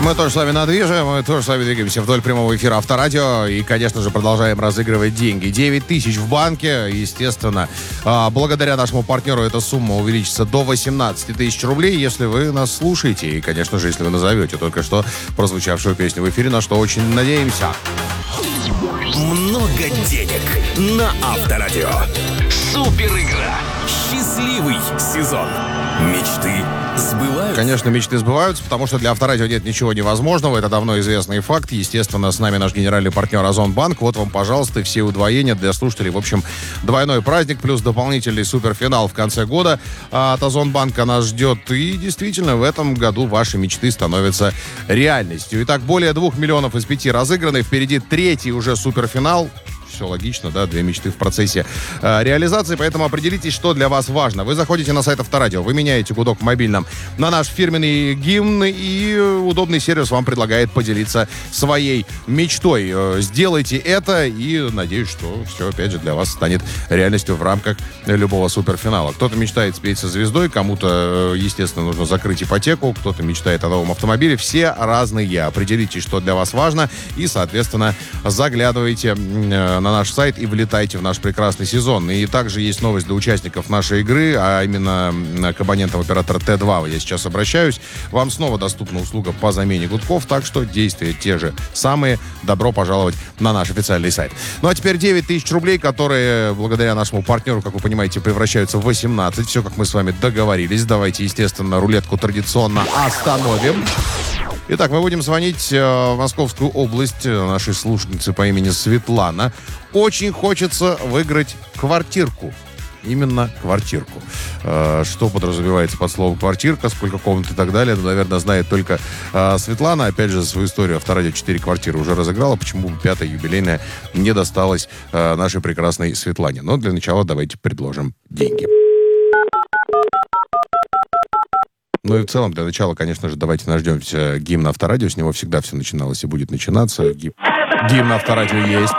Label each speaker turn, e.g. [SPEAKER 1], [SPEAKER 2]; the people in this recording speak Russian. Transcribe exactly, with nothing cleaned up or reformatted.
[SPEAKER 1] Мы тоже с вами на движе, мы тоже с вами двигаемся вдоль прямого эфира Авторадио и, конечно же, продолжаем разыгрывать деньги. девять тысяч в банке, естественно. Благодаря нашему партнеру эта сумма увеличится до восемнадцать тысяч рублей, если вы нас слушаете. И, конечно же, если вы назовете только что прозвучавшую песню в эфире, на что очень надеемся.
[SPEAKER 2] Много денег на Авторадио. Супер игра. Счастливый сезон. Мечты сбываются.
[SPEAKER 1] Конечно, мечты сбываются, потому что для Авторадио нет ничего невозможного. Это давно известный факт. Естественно, с нами наш генеральный партнер Озонбанк. Вот вам, пожалуйста, все удвоения для слушателей. В общем, двойной праздник плюс дополнительный суперфинал в конце года от Озонбанка нас ждет. И действительно, в этом году ваши мечты становятся реальностью. Итак, более двух миллионов из пяти разыграны. Впереди третий уже суперфинал. Все логично, да, две мечты в процессе э, реализации, поэтому определитесь, что для вас важно. Вы заходите на сайт Авторадио, вы меняете гудок в мобильном на наш фирменный гимн, и удобный сервис вам предлагает поделиться своей мечтой. Э, сделайте это, и надеюсь, что все, опять же, для вас станет реальностью в рамках любого суперфинала. Кто-то мечтает спеть со звездой, кому-то, э, естественно, нужно закрыть ипотеку, кто-то мечтает о новом автомобиле. Все разные. Определитесь, что для вас важно, и, соответственно, заглядывайте э, на наш сайт и влетайте в наш прекрасный сезон. И также есть новость для участников нашей игры, а именно к абонентам оператора Т два я сейчас обращаюсь. Вам снова доступна услуга по замене гудков, так что действия те же самые. Добро пожаловать на наш официальный сайт. Ну а теперь девять тысяч рублей, которые благодаря нашему партнеру, как вы понимаете, превращаются в восемнадцать. Все, как мы с вами договорились. Давайте, естественно, рулетку традиционно остановим. Итак, мы будем звонить э, в Московскую область нашей слушательнице по имени Светлана. Очень хочется выиграть квартирку. Именно квартирку. Э, что подразумевается под словом квартирка, сколько комнат и так далее, ну, наверное, знает только э, Светлана. Опять же, свою историю Авторадио четыре квартиры уже разыграла. Почему бы пятая юбилейная не досталась э, нашей прекрасной Светлане? Но для начала давайте предложим деньги. Ну и в целом, для начала, конечно же, давайте дождемся гимна Авторадио. С него всегда все начиналось и будет начинаться. Гимн Авторадио есть.